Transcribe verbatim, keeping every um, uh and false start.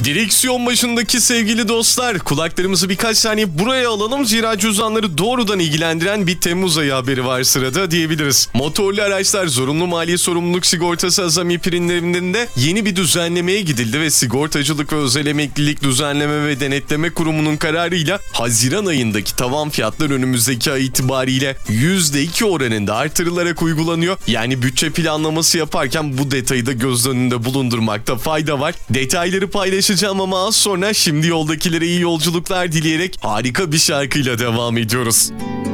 Direksiyon başındaki sevgili dostlar, kulaklarımızı birkaç saniye buraya alalım, zira cüzdanları doğrudan ilgilendiren bir Temmuz ayı haberi var sırada diyebiliriz. Motorlu araçlar zorunlu mali sorumluluk sigortası azami primlerinde yeni bir düzenlemeye gidildi ve Sigortacılık ve Özel Emeklilik Düzenleme ve Denetleme Kurumu'nun kararıyla Haziran ayındaki tavan fiyatlar önümüzdeki ay itibariyle yüzde iki oranında artırılarak uygulanıyor. Yani bütçe planlaması yaparken bu detayı da göz önünde bulundurmakta fayda var. Detayları paylaşacağım ama az sonra, şimdi yoldakilere iyi yolculuklar dileyerek harika bir şarkıyla devam ediyoruz.